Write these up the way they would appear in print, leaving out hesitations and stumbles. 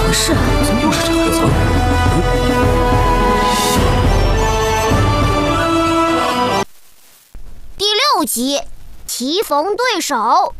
是啊， 怎么又是这孩子？ 第6集，棋逢对手。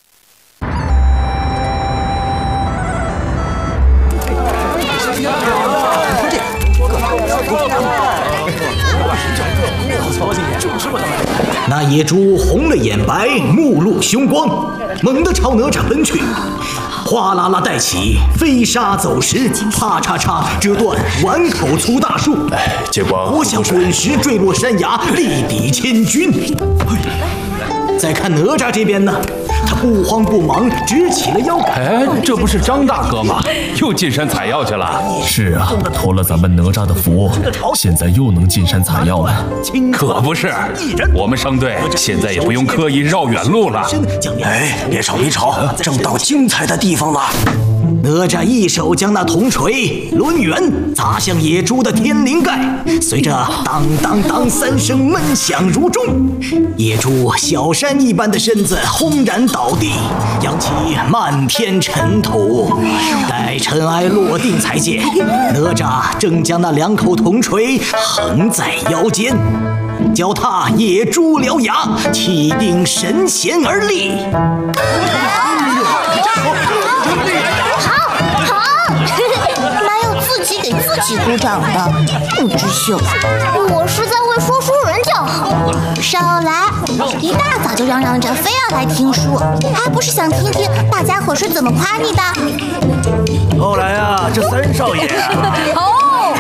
那野猪红了眼白，目露凶光，猛地朝哪吒奔去，哗啦啦带起，飞沙走石，啪嚓嚓折断碗口粗大树， 结果活像滚石坠落山崖，力抵千军。再看哪吒这边呢，他不慌不忙，直起了腰杆。 哎，这不是张大哥吗？又进山采药去了。 是啊，托了咱们哪吒的福，现在又能进山采药了。 可不是，我们商队现在也不用刻意绕远路了。 哎，别吵别吵，正到精彩的地方了。哪吒一手将那铜锤抡圆，砸向野猪的天灵盖，随着当当当3声闷响如钟，野猪小山一般的身子轰然倒地，扬起漫天尘土。待尘埃落定才见，哪吒正将那2口铜锤横在腰间，脚踏野猪獠牙，气定神闲而立。 给自己鼓掌的，不知秀。我是在为说书人叫好。少来，一大早就嚷嚷着非要来听书，还不是想听听大家伙是怎么夸你的？ 后来啊，这3少爷哦，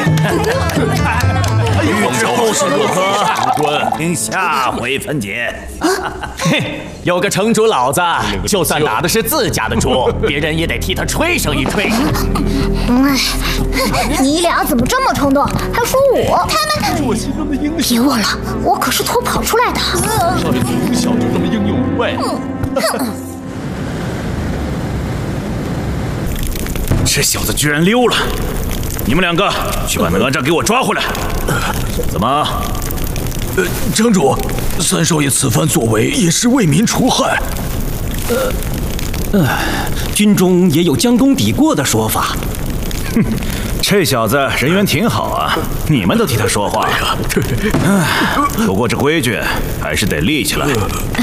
欲知后事如何，听下回分解。 嘿，有个城主老子，就算打的是自家的猪，别人也得替他吹上一吹。 你俩怎么这么冲动？还说我？他们别忘了，我可是偷跑出来的。 少爷从小就这么英勇无畏。 这小子居然溜了！你们2个去把哪吒给我抓回来。怎么？ 城主，3少爷此番作为也是为民除害。 军中也有将功抵过的说法。 哼，这小子人缘挺好啊，你们都替他说话。不过这规矩还是得立起来。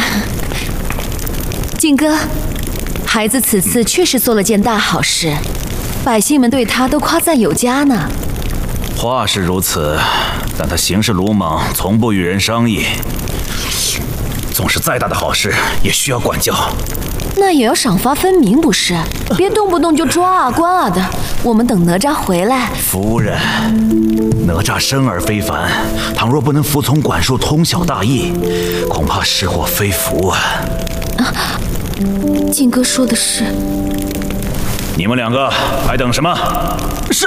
靖哥，孩子此次确实做了件大好事，百姓们对他都夸赞有加呢。 话是如此，但他行事鲁莽，从不与人商议。纵是再大的好事，也需要管教。 那也要赏罚分明，不是？别动不动就抓啊关啊的。我们等哪吒回来。 夫人，哪吒生而非凡，倘若不能服从管束，通晓大义，恐怕是祸非福啊！ 靖哥说的是。 你们2个还等什么？ 是。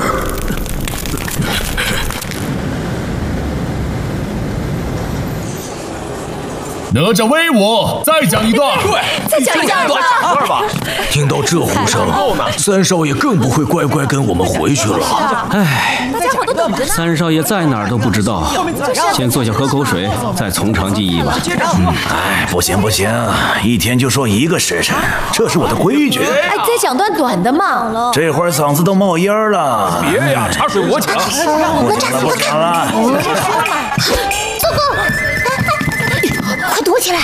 哪吒威武，再讲一段。 对，再讲一段吧。 听到这呼声，3少爷更不会乖乖跟我们回去了。 哎， 大家伙都等着呢。 3少爷在哪儿都不知道，先坐下喝口水，再从长计议吧。 哎，不行，一天就说1个时辰，这是我的规矩。 哎，再讲段短的嘛。 这会儿嗓子都冒烟了。 别呀，茶水我抢。 不讲了。 糟糕！快躲起来！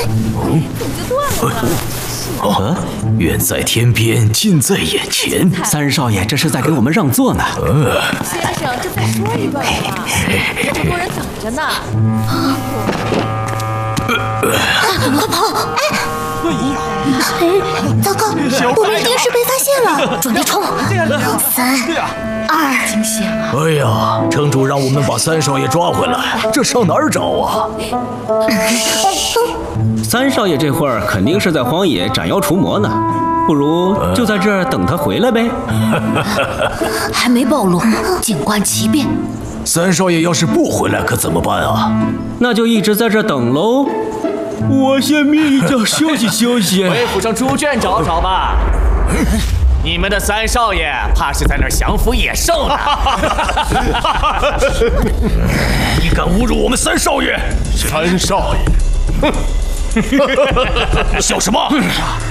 远在天边，近在眼前。 3少爷这是在给我们让座呢。 先生，这再说一段吧，这么多人等着呢。 快跑！糟糕，我们一定是被发现了，准备冲！3、2， 惊险啊！ 哎呀，城主让我们把3少爷抓回来，这上哪儿找啊 ？3少爷这会儿肯定是在荒野斩妖除魔呢，不如就在这儿等他回来呗。 还没暴露，静观其变。 3少爷要是不回来，可怎么办啊？ 那就一直在这等喽。我先眯一觉休息休息。 回府上猪圈找找吧。你们的3少爷怕是在那儿降服野兽呢。 你敢侮辱我们3少爷？ 3少爷，哼！ 笑什么？